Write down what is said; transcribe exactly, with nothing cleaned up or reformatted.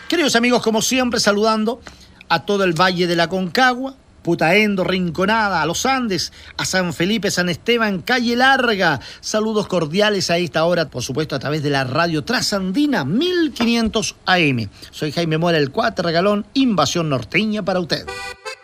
Queridos amigos, como siempre, saludando a todo el Valle de la Concagua, Putaendo, Rinconada, a los Andes, a San Felipe, San Esteban, Calle Larga. Saludos cordiales a esta hora, por supuesto, a través de la radio Trasandina mil quinientos A M. Soy Jaime Mora, el Cuatro Regalón, Invasión Norteña para usted.